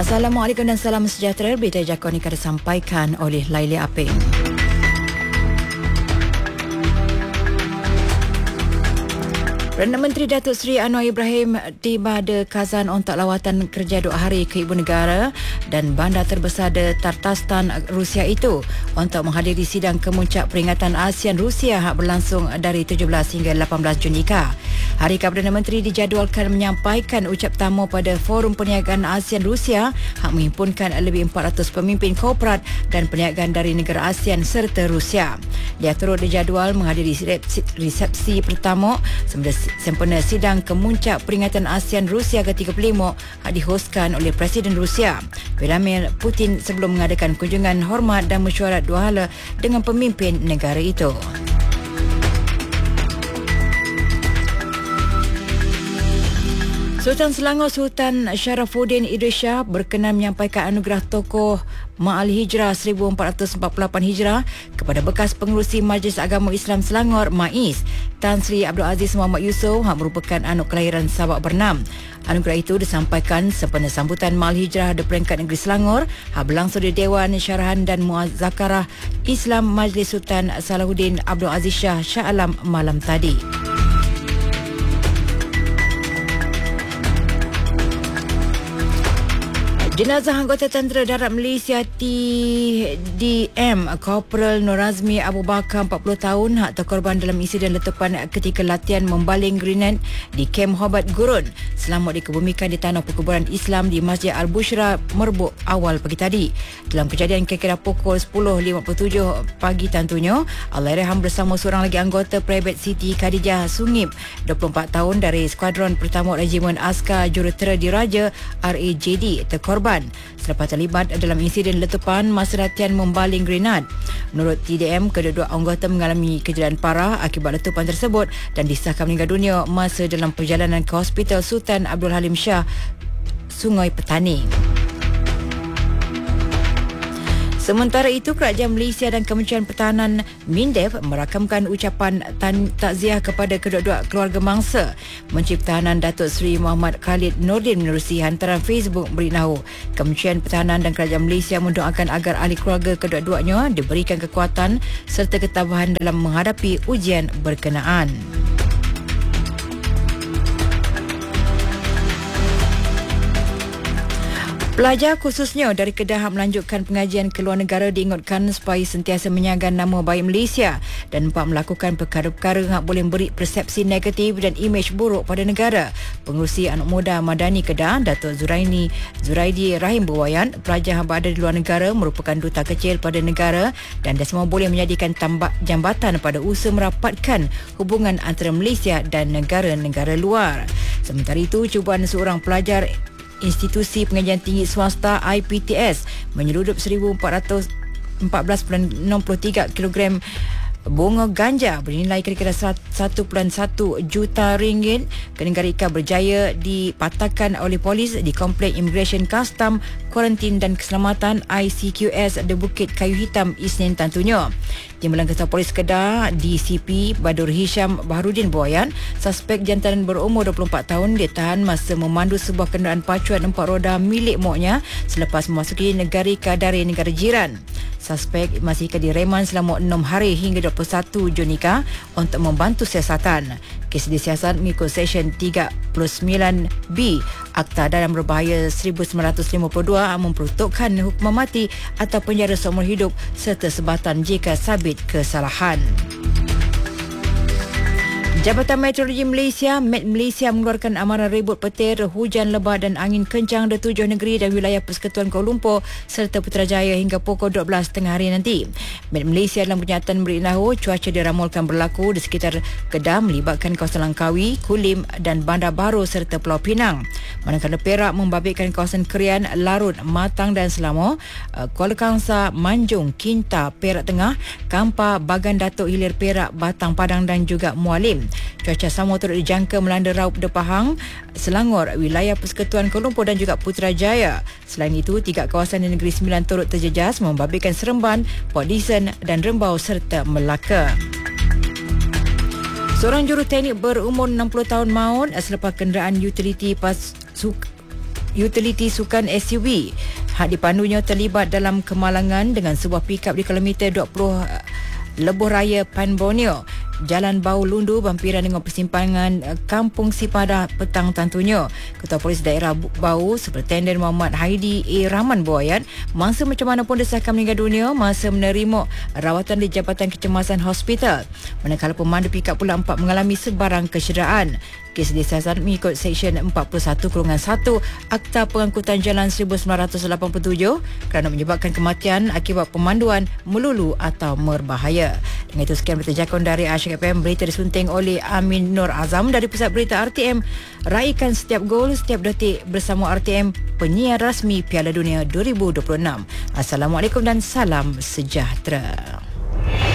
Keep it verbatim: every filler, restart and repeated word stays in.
Assalamualaikum dan salam sejahtera. Berita Jakon ini akan disampaikan oleh Laili Aping. Perdana Menteri Datuk Seri Anwar Ibrahim tiba di Kazan untuk lawatan kerja dua hari ke ibu negara dan bandar terbesar di Tatarstan, Rusia itu untuk menghadiri sidang kemuncak peringatan ASEAN Rusia yang berlangsung dari tujuh belas hingga lapan belas Junika. Hari ke Perdana Menteri dijadualkan menyampaikan ucap tamu pada Forum Perniagaan ASEAN Rusia yang menghimpunkan lebih empat ratus pemimpin korporat dan perniagaan dari negara ASEAN serta Rusia. Dia turut dijadual menghadiri resepsi pertama sempena sidang kemuncak peringatan ASEAN Rusia ke tiga puluh lima yang dihoskan oleh Presiden Rusia Vladimir Putin sebelum mengadakan kunjungan hormat dan mesyuarat dua hala dengan pemimpin negara itu. Sultan Selangor Sultan Sharafuddin Idris Shah berkenan menyampaikan anugerah tokoh Ma'al Hijrah seribu empat ratus empat puluh lapan Hijrah kepada bekas pengerusi Majlis Agama Islam Selangor MAIS Tan Sri Abdul Aziz Muhammad Yusof yang merupakan anak kelahiran Sabak Bernam. Anugerah itu disampaikan sempena sambutan Ma'al Hijrah di peringkat negeri Selangor yang berlangsung di Dewan Syarahan dan Muazakarah Islam Majlis Sultan Salahuddin Abdul Aziz Shah Shah Alam malam tadi. Jenazah anggota Tentera Darat Malaysia T D M Korporal Norazmi Abu Bakar empat puluh tahun hak terkorban dalam insiden letupan ketika latihan membaling grenade di Kem Hobat Gurun selamat dikebumikan di tanah perkuburan Islam di Masjid Al-Bushra Merbuk awal pagi tadi. Dalam kejadian kira-kira pukul sepuluh lima puluh tujuh pagi tentunya, Allahyarham bersama seorang lagi anggota Private Siti Khadijah Sungip dua puluh empat tahun dari Skuadron Pertama Regimen Askar Jurutera Diraja R A J D terkorban selepas terlibat dalam insiden letupan masa latihan membaling grenade. Menurut T D M, kedua-dua anggota mengalami kecederaan parah akibat letupan tersebut dan disahkan meninggal dunia masa dalam perjalanan ke Hospital Sultan Abdul Halim Shah, Sungai Petani. Sementara itu, Kerajaan Malaysia dan Kementerian Pertahanan MINDEF merakamkan ucapan tan- takziah kepada kedua-dua keluarga mangsa. Menteri Pertahanan Datuk Seri Muhammad Khalid Nordin menerusi hantaran Facebook beritahu Kementerian Pertahanan dan Kerajaan Malaysia mendoakan agar ahli keluarga kedua-duanya diberikan kekuatan serta ketabahan dalam menghadapi ujian berkenaan. Pelajar khususnya dari Kedah melanjutkan pengajian ke luar negara diingatkan supaya sentiasa menjaga nama baik Malaysia dan empat melakukan perkara-perkara yang boleh beri persepsi negatif dan imej buruk pada negara. Pengerusi Anak Muda Madani Kedah, Datuk Zuraini Zuraidi Rahim berwayan, pelajar yang berada di luar negara merupakan duta kecil pada negara dan dia semua boleh menjadikan tambak jambatan pada usaha merapatkan hubungan antara Malaysia dan negara-negara luar. Sementara itu, cubaan seorang pelajar Institusi Pengajian Tinggi Swasta I P T S menyeludup seribu empat ratus empat belas perpuluhan enam tiga kilogram bunga ganja bernilai kira-kira satu perpuluhan satu juta ringgit ke negara Ika berjaya dipatahkan oleh polis di Komplek Immigration Custom, Kuarantin dan Keselamatan I C Q S di Bukit Kayu Hitam Isnin tentunya. Timbalan Ketua Polis Kedah D C P Badur Hisham Baharudin berwayan, suspek jantan berumur dua puluh empat tahun ditahan masa memandu sebuah kenderaan pacuan empat roda milik moknya selepas memasuki negara Ika dari negara jiran. Suspek masih akan direman selama enam hari hingga dua puluh satu Junika untuk membantu siasatan. Kes disiasat mengikut Seksyen tiga puluh sembilan B Akta Dalam Berbahaya seribu sembilan ratus lima puluh dua memperuntukkan hukuman mati atau penjara seumur hidup serta sebatan jika sabit kesalahan. Jabatan Meteorologi Malaysia, Met Malaysia mengeluarkan amaran ribut petir, hujan lebat dan angin kencang di tujuh negeri dan wilayah Persekutuan Kuala Lumpur serta Putrajaya hingga pukul dua belas tengah hari nanti. Met Malaysia dalam pernyataan beritahu cuaca diramalkan berlaku di sekitar Kedah melibatkan kawasan Langkawi, Kulim dan Bandar Baru serta Pulau Pinang. Manakala Perak membabitkan kawasan Krian, Larut, Matang dan Selangor, Kuala Kangsar, Manjung, Kinta, Perak Tengah, Kampar, Bagan Datuk Hilir Perak, Batang Padang dan juga Mualim. Cuaca sama turut dijangka melanda Raup de Pahang, Selangor, wilayah Persekutuan Kuala Lumpur dan juga Putrajaya. Selain itu, tiga kawasan di Negeri Sembilan turut terjejas membabitkan Seremban, Port Dickson dan Rembau serta Melaka. Seorang juruteknik berumur enam puluh tahun maut selepas kenderaan utiliti pas utility sukan S U V. Hak dipandunya terlibat dalam kemalangan dengan sebuah pikap di kilometer dua puluh Lebuh Raya Pan Borneo. Jalan Bau Lundu berhampiran dengan persimpangan Kampung Sipadah petang tentunya. Ketua Polis Daerah Bau Superintendent Muhammad Haidi A. Rahman berayat mangsa macam mana pun desahkan meninggal dunia masa menerima rawatan di Jabatan Kecemasan Hospital. Manakala pemandu pikap pula empat mengalami sebarang kecederaan. Kes disiasat mengikut Seksyen empat puluh satu satu Akta Pengangkutan Jalan seribu sembilan ratus lapan puluh tujuh kerana menyebabkan kematian akibat pemanduan melulu atau berbahaya. Dengan itu sekian berita jakun dari Asyik F M. Berita disunting oleh Amin Nur Azam dari Pusat Berita R T M. Raikan setiap gol, setiap detik bersama R T M, penyiar rasmi Piala Dunia dua ribu dua puluh enam. Assalamualaikum dan salam sejahtera.